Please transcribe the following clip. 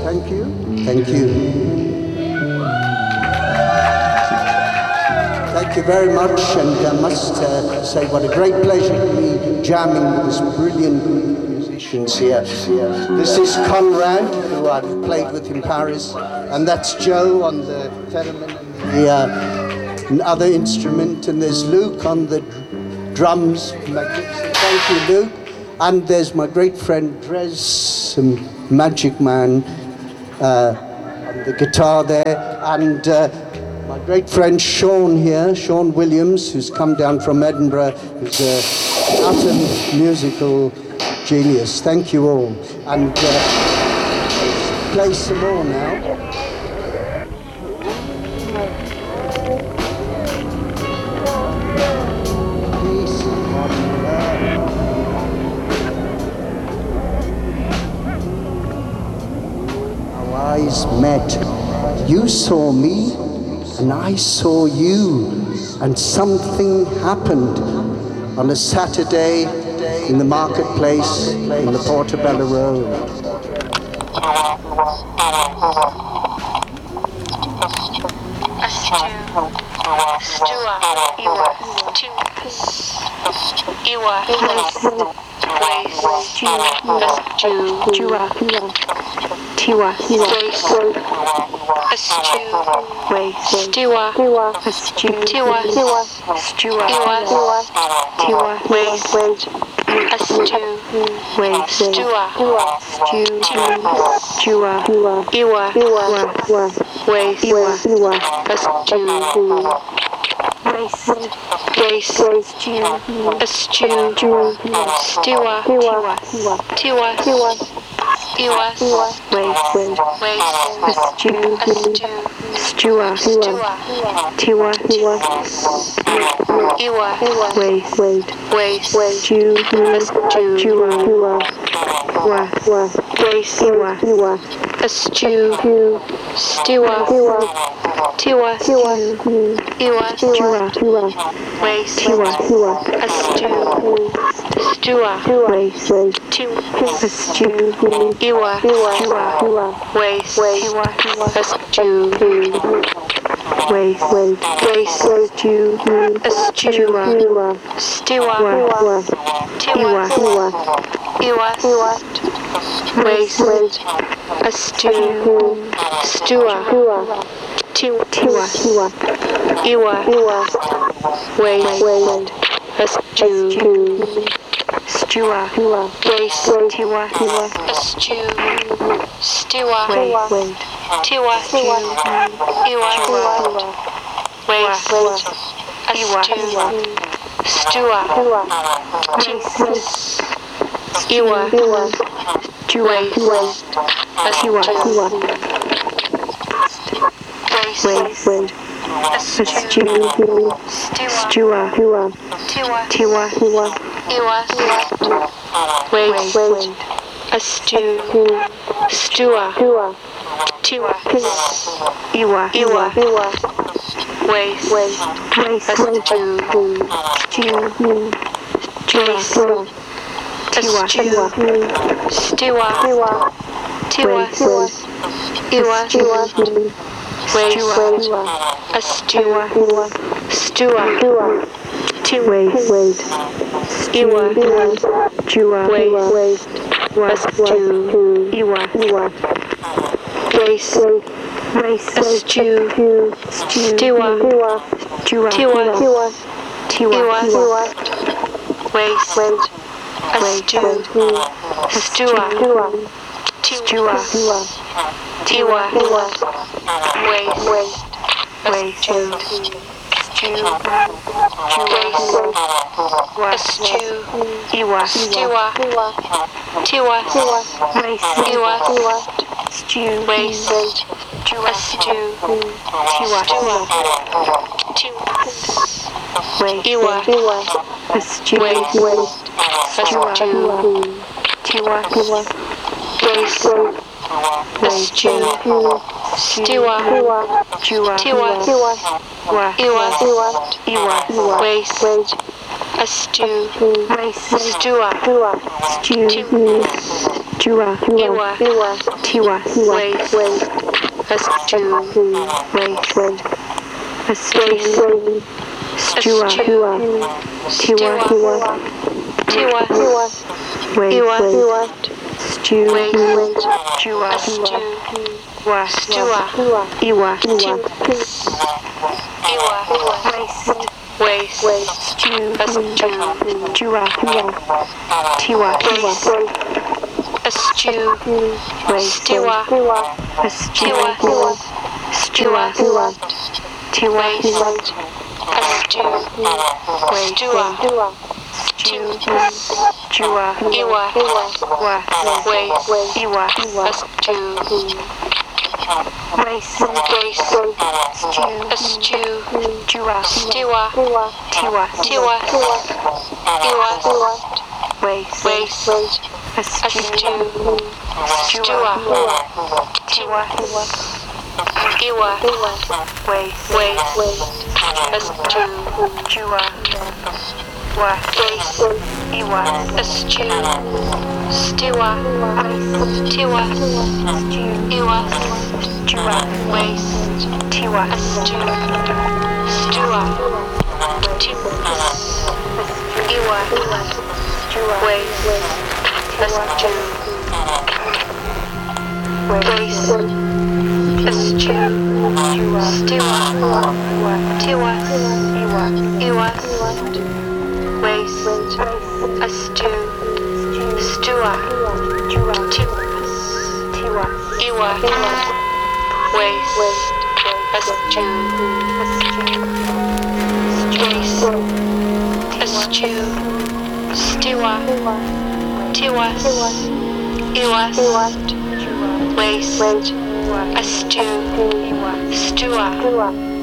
Thank you. Thank you. Thank you very much, and I must say what a great pleasure to be jamming with this brilliant group of musicians here. This is Conrad, who I've played with in Paris, and that's Joe on the theremin and the other instrument, and there's Luke on the drums. Thank you, Luke. And there's my great friend Drez, Magic Man, on the guitar there, and my great friend Sean here, Sean Williams, who's come down from Edinburgh, who's an utter musical genius. Thank you all. And let's play some more now. Our eyes met. You saw me, and I saw you, and something happened on a Saturday in the marketplace in the Portobello Road. Stew, Tiwa, waste, a stew, waste, a stew, Stew, Tiwa, waste, stew, Jua, Iwa, waste, stew, Jua, Tiwa, a stew, waste, a stew, Stewa, Tiwa, a stew, waste, stew, Jua, Iwa, waste, Iwa, a stew, waste, stew, a stew, Jua, Tiwa, Iwa, waste, a stew, Jua, Tiwa, Iwa, waste, a stew, Jua, waste, Iwa, a stew, Stewa, Tiwa, Iwa, Jua, waste, Tiwa, a stew, Stewa, Iwa, waste, a stew, waste, a stew, Stewa, Tiwa, Iwa, waste, a stew, Stewa, Tiwa, Iwa, waste, a stew, waste, a stew, Stewa, Tiwa, Iwa, waste, a stew, Stewa,